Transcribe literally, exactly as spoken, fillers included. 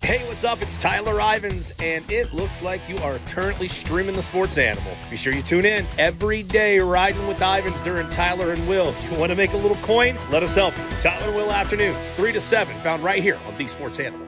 Hey, what's up? It's Tyler Ivins, and it looks like you are currently streaming the Sports Animal. Be sure you tune in every day, riding with Ivins during Tyler and Will. You want to make a little coin? Let us help you. Tyler and Will afternoons, three to seven, found right here on the Sports Animal.